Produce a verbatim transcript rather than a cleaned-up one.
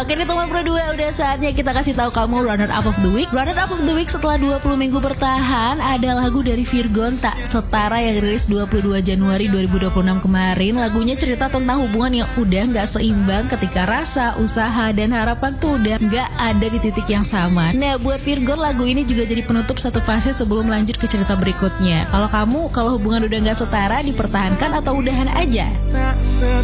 Oke nih teman Pro dua, udah saatnya kita kasih tahu kamu runner up of the week. Runner up of the week setelah dua puluh minggu bertahan ada lagu dari Virgon Tak Setara yang rilis dua puluh dua Januari dua ribu dua puluh enam kemarin. Lagunya cerita tentang hubungan yang udah gak seimbang ketika rasa, usaha, dan harapan tuh udah gak ada di titik yang sama. Nah buat Virgon, lagu ini juga jadi penutup satu fase sebelum lanjut ke cerita berikutnya. Kalau kamu, kalau hubungan udah gak setara, dipertahankan atau udahan aja?